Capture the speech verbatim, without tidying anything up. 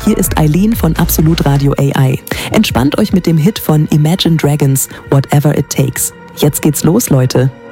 hier ist Eileen von Absolut Radio A I. Entspannt euch mit dem Hit von Imagine Dragons, Whatever It Takes. Jetzt geht's los, Leute.